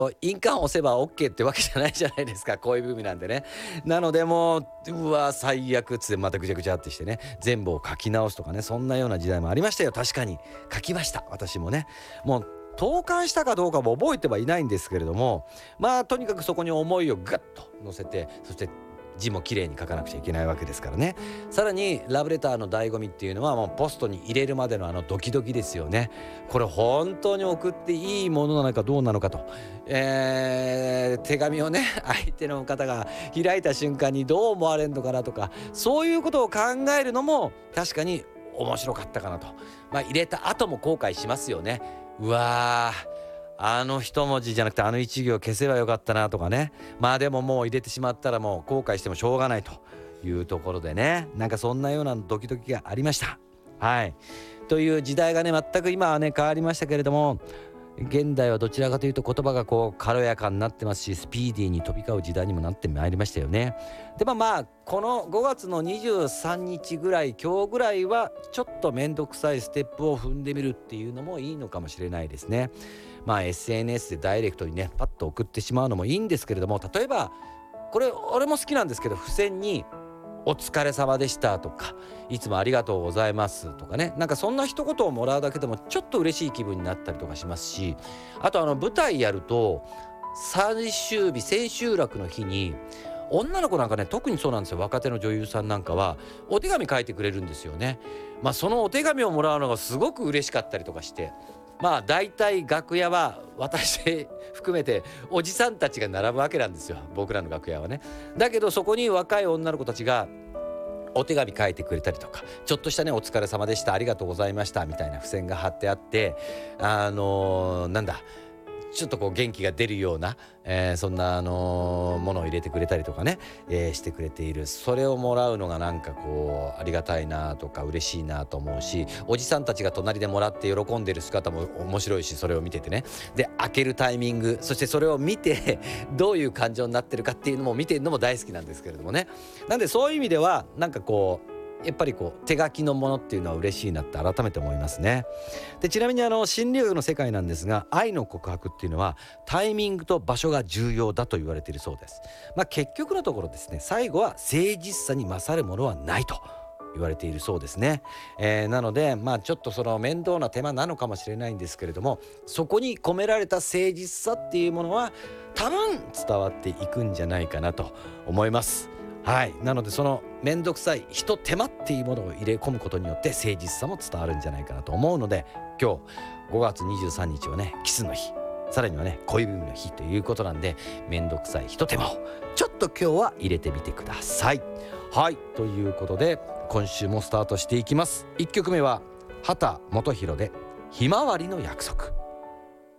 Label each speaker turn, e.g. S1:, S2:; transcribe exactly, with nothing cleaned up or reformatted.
S1: 印鑑押せば OK ってわけじゃないじゃないですか、恋文なんでね。なのでもううわ最悪っつってまたぐちゃぐちゃってしてね、全部を書き直すとかね、そんなような時代もありましたよ。確かに書きました、私もね。もう投函したかどうかも覚えてはいないんですけれども、まあとにかくそこに思いをガッと乗せて、そして字もきれいに書かなくちゃいけないわけですからね。さらにラブレターの醍醐味っていうのは、もうポストに入れるまでのあのドキドキですよね。これ本当に送っていいものなのかどうなのかと、えー、手紙をね相手の方が開いた瞬間にどう思われるのかなとか、そういうことを考えるのも確かに面白かったかなと。まあ入れた後も後悔しますよね。うわーあの一文字じゃなくてあの一行消せばよかったなとかね。まあでももう入れてしまったらもう後悔してもしょうがないというところでね、なんかそんなようなドキドキがありました。はいという時代がね、全く今はね変わりましたけれども、現代はどちらかというと言葉がこう軽やかになってますし、スピーディーに飛び交う時代にもなってまいりましたよね。でもまあこのごがつのにじゅうさんにちぐらい、今日ぐらいはちょっと面倒くさいステップを踏んでみるっていうのもいいのかもしれないですね。まあ エスエヌエス でダイレクトにねパッと送ってしまうのもいいんですけれども、例えばこれ俺も好きなんですけど、付箋にお疲れ様でしたとか、いつもありがとうございますとかね、なんかそんな一言をもらうだけでもちょっと嬉しい気分になったりとかしますし、あとあの舞台やると最終日千秋楽の日に女の子なんかね、特にそうなんですよ。若手の女優さんなんかはお手紙書いてくれるんですよね。まあそのお手紙をもらうのがすごく嬉しかったりとかして、まあ大体楽屋は私含めておじさんたちが並ぶわけなんですよ、僕らの楽屋はね。だけどそこに若い女の子たちがお手紙書いてくれたりとか、ちょっとしたねお疲れ様でした、ありがとうございましたみたいな付箋が貼ってあって、あのー、なんだちょっとこう元気が出るような、えー、そんな、あのー、ものを入れてくれたりとかね、えー、してくれている。それをもらうのがなんかこうありがたいなとか嬉しいなと思うし、おじさんたちが隣でもらって喜んでる姿も面白いし、それを見ててね、で開けるタイミング、そしてそれを見てどういう感情になってるかっていうのも見てるのも大好きなんですけれどもね。なんでそういう意味ではなんかこうやっぱりこう手書きのものっていうのは嬉しいなって改めて思いますね。でちなみにあの心理学の世界なんですが、愛の告白っていうのはタイミングと場所が重要だと言われているそうです。まあ結局のところですね、最後は誠実さに勝るものはないと言われているそうですね。えー、なのでまあちょっとその面倒な手間なのかもしれないんですけれども、そこに込められた誠実さっていうものは多分伝わっていくんじゃないかなと思います。はい、なのでそのめんどくさいひと手間っていうものを入れ込むことによって誠実さも伝わるんじゃないかなと思うので、今日ごがつにじゅうさんにちはねキスの日、さらにはね恋文の日ということなんで、めんどくさいひと手間をちょっと今日は入れてみてください。はいということで今週もスタートしていきます。いっきょくめは秦基博でひまわりの約束。